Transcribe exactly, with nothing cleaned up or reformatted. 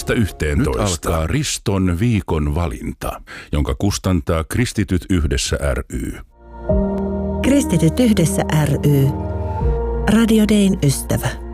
yhdeksäntoista yhteentoista. Nyt alkaa Riston viikon valinta, jonka kustantaa Kristityt yhdessä ry. Kristityt yhdessä ry. Radio Dayn ystävä.